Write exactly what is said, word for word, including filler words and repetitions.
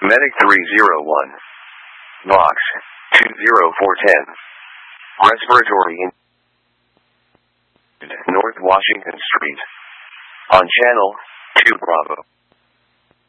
Medic three zero one. Vox two zero four ten. Respiratory in North Washington Street. On channel two Bravo.